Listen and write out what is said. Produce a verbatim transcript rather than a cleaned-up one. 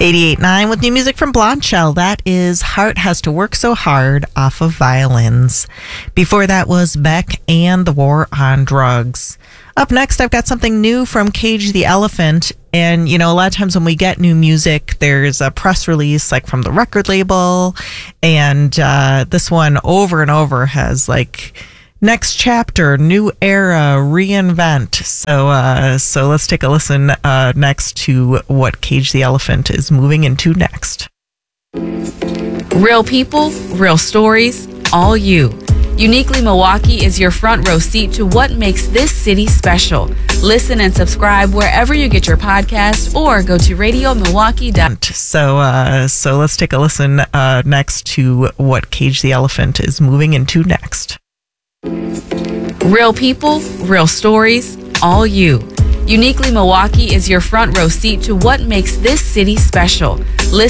eighty-eight point nine with new music from Blonde Shell. That is Heart Has to Work So Hard off of Violins. Before that was Beck and the War on Drugs. Up next, I've got something new from Cage the Elephant. And, you know, a lot of times when we get new music, there's a press release like from the record label. And uh, this one over and over has like next chapter, new era, reinvent. So uh, so let's take a listen uh, next to what Cage the Elephant is moving into next. Real people, real stories, all you. Uniquely Milwaukee is your front row seat to what makes this city special. Listen and subscribe wherever you get your podcast or go to radio milwaukee dot com. So, uh, so let's take a listen uh, next to what Cage the Elephant is moving into next. Real people, real stories, all you. Uniquely Milwaukee is your front row seat to what makes this city special. Listen